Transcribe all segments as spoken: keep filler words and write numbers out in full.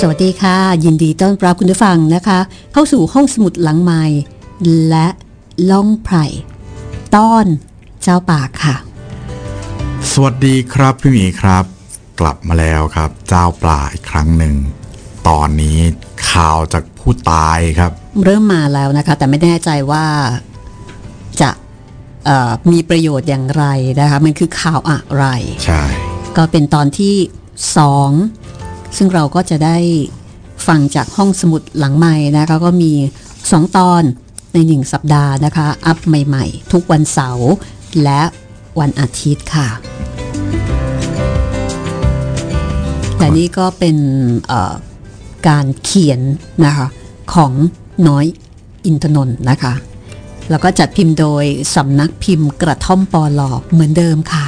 สวัสดีค่ะยินดีต้อนรับคุณผู้ฟังนะคะเข้าสู่ห้องสมุดหลังไมค์และล่องไพรต้อนเจ้าป่าค่ะสวัสดีครับพี่หมีครับกลับมาแล้วครับเจ้าป่าอีกครั้งหนึ่งตอนนี้ข่าวจากผู้ตายครับเริ่มมาแล้วนะคะแต่ไม่แน่ใจว่าจะมีประโยชน์อย่างไรนะคะมันคือข่าวอะไรใช่ก็เป็นตอนที่สองซึ่งเราก็จะได้ฟังจากห้องสมุดหลังใหม่นะคะก็มีสองตอนในหนึ่งสัปดาห์นะคะอัพใหม่ๆทุกวันเสาร์และวันอาทิตย์ค่ะแต่นี่ก็เป็นการเขียนนะคะของน้อยอินทนนท์นะคะแล้วก็จัดพิมพ์โดยสำนักพิมพ์กระท่อมปอลอเหมือนเดิมค่ะ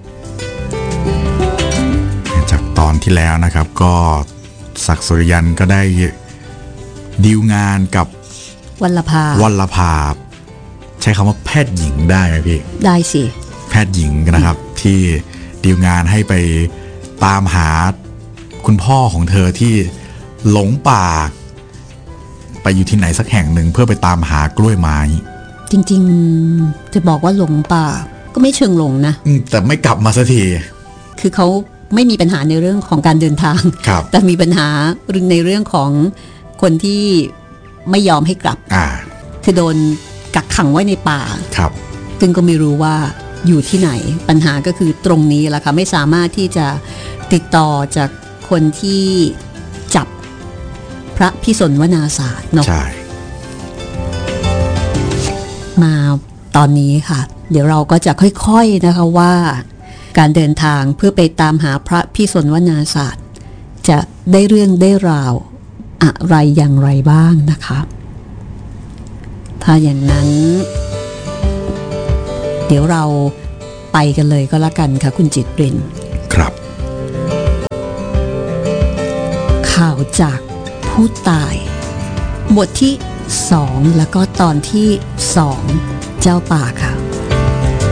จากตอนที่แล้วนะครับก็ศักดิ์สุริยันก็ได้ดีลงานกับวัลภาวัลภาใช้คำว่าแพทย์หญิงได้ไหมพี่ได้สิแพทย์หญิงนะครับที่ดีลงานให้ไปตามหาคุณพ่อของเธอที่หลงป่าไปอยู่ที่ไหนสักแห่งหนึ่งเพื่อไปตามหากล้วยไม้จริงๆจะบอกว่าหลงป่าก็ไม่เชิงหลงนะแต่ไม่กลับมาสักทีคือเขาไม่มีปัญหาในเรื่องของการเดินทางแต่มีปัญหาในเรื่องของคนที่ไม่ยอมให้กลับคือโดนกักขังไว้ในป่าซึ่งก็ไม่รู้ว่าอยู่ที่ไหนปัญหาก็คือตรงนี้แหละค่ะไม่สามารถที่จะติดต่อจากคนที่จับพระพิสนวนาศาสตร์เนาะมาตอนนี้ค่ะเดี๋ยวเราก็จะค่อยๆนะคะว่าการเดินทางเพื่อไปตามหาพระพิสนวนาศาสตร์จะได้เรื่องได้ราวอะไรอย่างไรบ้างนะคะถ้าอย่างนั้นเดี๋ยวเราไปกันเลยก็แล้วกันค่ะคุณจิตรินครับข่าวจากผู้ตายบทที่สองแล้วก็ตอนที่สองเจ้าป่าค่ะ